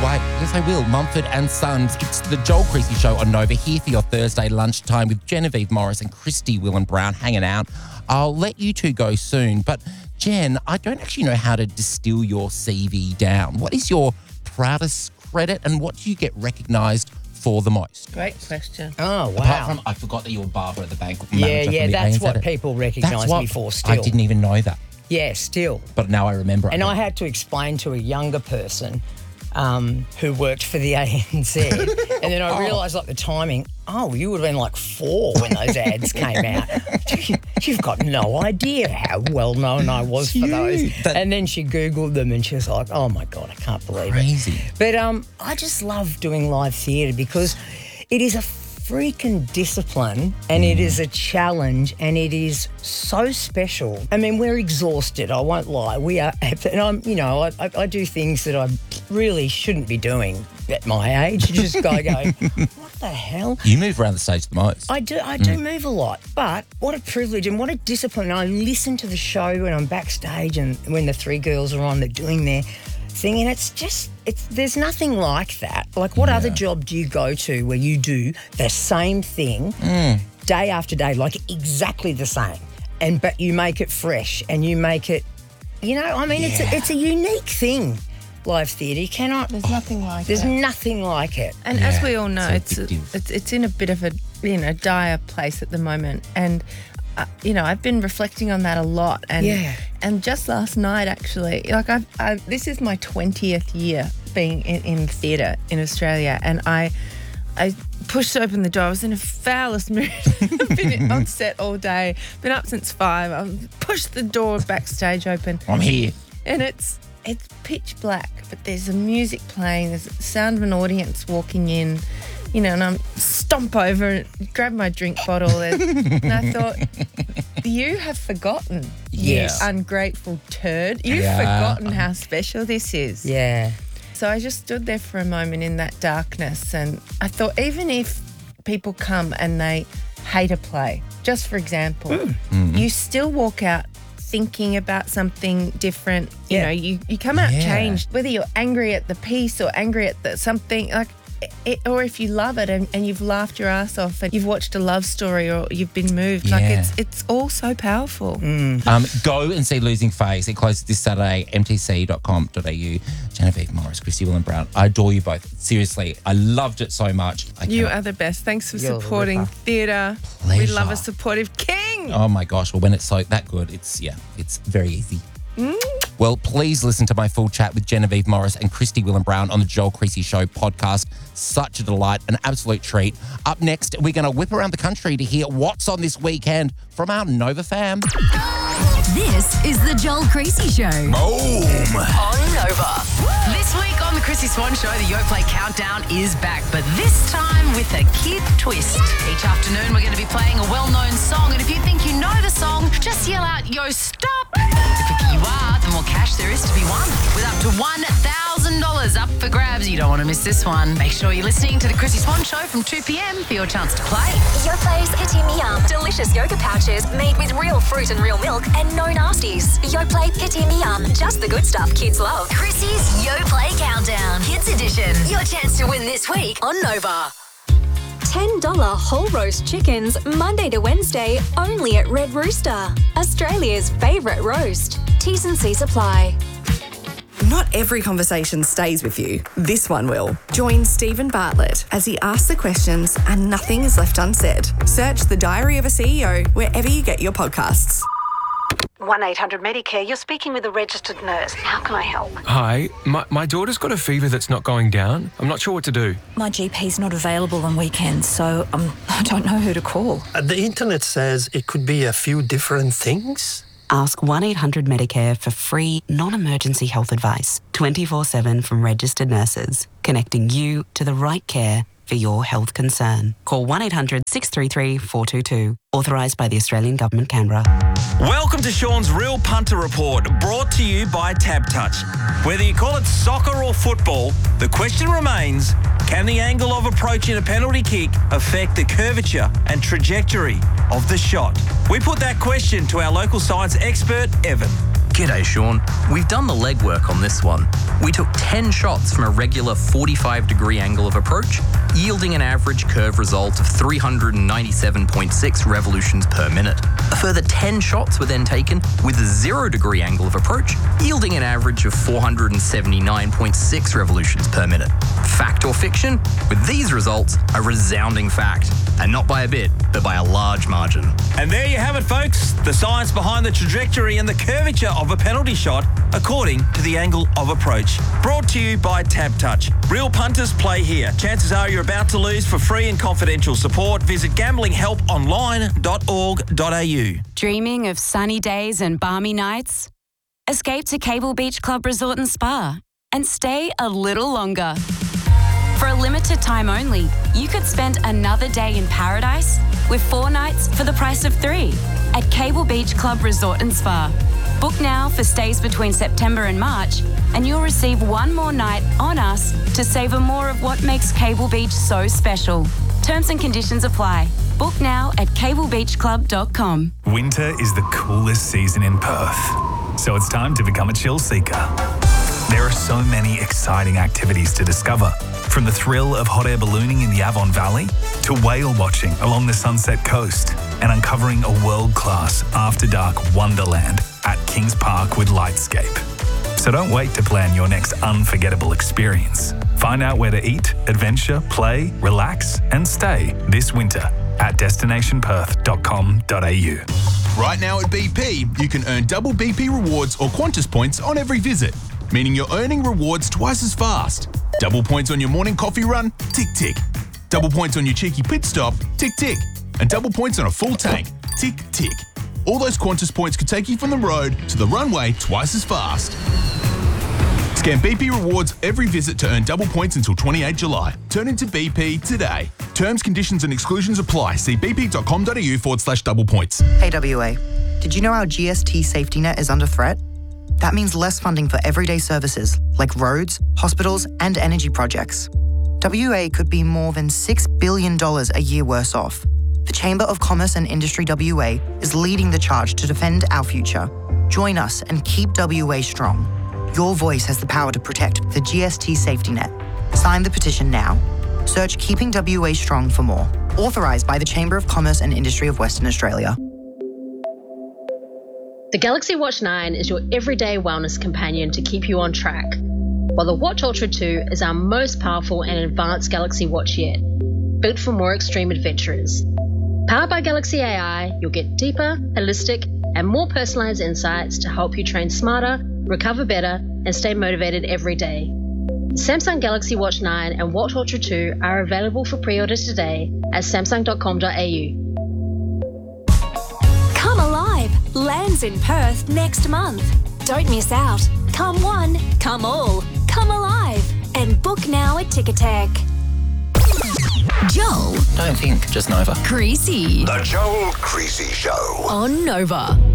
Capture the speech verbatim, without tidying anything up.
wait. Yes, I will. Mumford and Sons. It's the Joel Creasy Show on Nova, here for your Thursday lunchtime with Genevieve Morris and Christy Willen-Brown hanging out. I'll let you two go soon, but Jen, I don't actually know how to distill your C V down. What is your proudest credit and what do you get recognised for the most? Great question. Oh, wow. Apart from, I forgot that you were Barbara at the bank. Yeah, yeah, that's what it. people recognise me for still. I didn't even know that. Yeah, still. But now I remember. And it. I had to explain to a younger person um, who worked for the A N Z, and then I realised, like, the timing, oh, you would have been like four when those ads came out. You've got no idea how well known I was for those. That, and then she Googled them and she was like, oh, my God, I can't believe crazy. it. But um, I just love doing live theatre because it is a freaking discipline and it is a challenge and it is so special. I mean, we're exhausted, I won't lie. We are, and I'm, you know, I, I, I do things that I really shouldn't be doing at my age. You just go, go, what the hell? You move around the stage the most. I do, I do mm. move a lot, but what a privilege and what a discipline. I listen to the show when I'm backstage and when the three girls are on, they're doing their thing, and it's just, it's there's nothing like that. Like, what yeah. other job do you go to where you do the same thing mm. day after day, like exactly the same, and but you make it fresh and you make it, you know, I mean, yeah. it's a, it's a unique thing. Live theatre, you cannot. There's nothing like there's it. There's nothing like it. And yeah, as we all know, it's it's, a, it's it's in a bit of a you know dire place at the moment, and uh, you know I've been reflecting on that a lot. And yeah. and just last night, actually, like I've, I've this is my twentieth year being in, in theatre in Australia, and I I pushed open the door. I was in a foulest mood. I've been on set all day, been up since five. I pushed the door backstage open. I'm here, and it's. It's pitch black, but there's a music playing, there's the sound of an audience walking in, you know, and I'm stomp over and grab my drink bottle and, and I thought, you have forgotten, yes. you ungrateful turd. You've yeah. forgotten how special this is. Yeah. So I just stood there for a moment in that darkness and I thought, even if people come and they hate a play, just for example, mm. you still walk out thinking about something different. You yeah. know, you, you come out yeah. changed, whether you're angry at the piece or angry at the something, like, it, or if you love it and, and you've laughed your ass off and you've watched a love story or you've been moved. Yeah. Like, it's it's all so powerful. Mm. Um, go and see Losing Face. It closes this Saturday, m t c dot com dot a u. Genevieve Morris, Christy Willen-Brown. I adore you both. Seriously, I loved it so much. I you cannot... are the best. Thanks for You're supporting theatre. Pleasure. We love a supportive king. Oh my gosh, well, when it's so that good, it's, yeah, it's very easy. Mm. Well, please listen to my full chat with Genevieve Morris and Christy Willen-Brown on the Joel Creasy Show podcast. Such a delight, an absolute treat. Up next, we're going to whip around the country to hear what's on this weekend from our Nova fam. This is the Joel Creasy Show. Boom! On Nova. This week on the Chrissy Swan Show, the YoPlay Countdown is back, but this time with a kid twist. Each afternoon, we're going to be playing a well-known song, and if you think you know the song, just yell out, "Yo, stop!" The quicker you are, the more cash there is to be won. With up to one thousand dollars up for grabs, you don't want to miss this one. Make sure you're listening to the Chrissy Swan Show from two p.m. for your chance to play. YoPlay's Pitim Yum. Delicious yoga pouches made with real fruit and real milk and no nasties. YoPlay Pitim Yum. Just the good stuff kids love. Chrissy's YoPlay Countdown. Kids Edition. Your chance to win this week on Nova. ten dollars whole roast chickens, Monday to Wednesday, only at Red Rooster. Australia's favourite roast. T's and C's apply. Not every conversation stays with you. This one will. Join Stephen Bartlett as he asks the questions and nothing is left unsaid. Search The Diary of a C E O wherever you get your podcasts. one eight hundred Medicare, you're speaking with a registered nurse. How can I help? Hi, my, my daughter's got a fever that's not going down. I'm not sure what to do. My G P's not available on weekends, so um, I don't know who to call. Uh, the internet says it could be a few different things. Ask one eight hundred Medicare for free, non-emergency health advice, twenty-four seven from registered nurses, connecting you to the right care for your health concern. Call one eight hundred six three three four two two. Authorised by the Australian Government, Canberra. Welcome to Sean's Real Punter Report, brought to you by TabTouch. Whether you call it soccer or football, the question remains, can the angle of approach in a penalty kick affect the curvature and trajectory of the shot? We put that question to our local science expert, Evan. G'day, Sean. We've done the legwork on this one. We took ten shots from a regular forty-five degree angle of approach, yielding an average curve result of three hundred ninety-seven point six revolutions per minute. A further ten shots were then taken with a zero degree angle of approach, yielding an average of four hundred seventy-nine point six revolutions per minute. Fact or fiction? With these results, a resounding fact. And not by a bit, but by a large margin. And there you have it, folks. The science behind the trajectory and the curvature of a penalty shot according to the angle of approach. Brought to you by Tab Touch. Real punters play here. Chances are you're about to lose. For free and confidential support, visit gambling help online dot org dot a u. Dreaming of sunny days and balmy nights? Escape to Cable Beach Club Resort and Spa and stay a little longer. For a limited time only, you could spend another day in paradise with four nights for the price of three at Cable Beach Club Resort and Spa. Book now for stays between September and March, and you'll receive one more night on us to savour more of what makes Cable Beach so special. Terms and conditions apply. Book now at cable beach club dot com. Winter is the coolest season in Perth, so it's time to become a chill seeker. There are so many exciting activities to discover, from the thrill of hot air ballooning in the Avon Valley to whale watching along the Sunset Coast and uncovering a world-class after-dark wonderland at Kings Park with Lightscape. So don't wait to plan your next unforgettable experience. Find out where to eat, adventure, play, relax and stay this winter at destination perth dot com dot a u. Right now at B P, you can earn double B P rewards or Qantas points on every visit, meaning you're earning rewards twice as fast. Double points on your morning coffee run, tick tick. Double points on your cheeky pit stop, tick tick. And double points on a full tank, tick tick. All those Qantas points could take you from the road to the runway twice as fast. Scan B P rewards every visit to earn double points until twenty-eighth of July. Turn into B P today. Terms, conditions and exclusions apply. See bp.com.au forward slash double points. Hey W A, did you know our G S T safety net is under threat? That means less funding for everyday services like roads, hospitals and energy projects. W A could be more than six billion dollars a year worse off. The Chamber of Commerce and Industry W A is leading the charge to defend our future. Join us and keep W A strong. Your voice has the power to protect the G S T safety net. Sign the petition now. Search Keeping W A Strong for more. Authorised by the Chamber of Commerce and Industry of Western Australia. The Galaxy Watch nine is your everyday wellness companion to keep you on track, while the Watch Ultra two is our most powerful and advanced Galaxy Watch yet, built for more extreme adventurers. Powered by Galaxy A I, you'll get deeper, holistic, and more personalised insights to help you train smarter, recover better, and stay motivated every day. Samsung Galaxy Watch nine and Watch Ultra two are available for pre-order today at samsung dot com dot a u. Come Alive lands in Perth next month. Don't miss out. Come one, come all, come alive, and book now at Ticketek. Joel. Don't think, just Nova. Creasy. The Joel Creasy Show. On Nova.